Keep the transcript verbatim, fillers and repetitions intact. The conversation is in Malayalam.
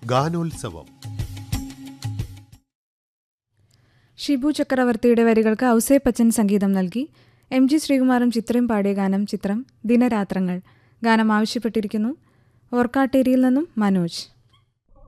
ഗാനോത്സവം. ഷിബു ചക്രവർത്തിയുടെ വരികൾക്ക് ഔസേപ്പച്ചൻ സംഗീതം നൽകി. എം ജി ശ്രീകുമാറും ചിത്രയും പാടിയ ഗാനം ചിത്രം ദിനരാത്രങ്ങൾ. ഗാനം ആവശ്യപ്പെട്ടിരിക്കുന്നു ഓർക്കാട്ടേരിയിൽ നിന്നും മനോജ്.